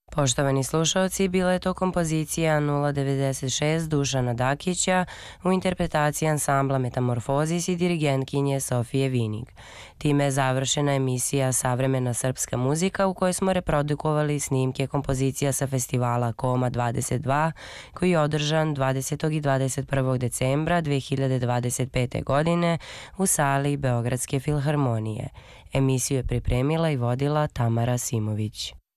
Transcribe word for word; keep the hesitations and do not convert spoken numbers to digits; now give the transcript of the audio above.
Poštovani slušalci, bila je to kompozicija nula devedeset šest Dušana Dakića u interpretaciji ansambla Metamorfozis i dirigentkinje Sofije Vinig. Time je završena emisija Savremena srpska muzika u kojoj smo reprodukovali snimke kompozicija sa festivala Koma dvadeset dva koji je održan dvadesetog i dvadeset prvog decembra dve hiljade dvadeset pete. godine u sali Beogradske filharmonije. Emisiju je pripremila i vodila Tamara Simović.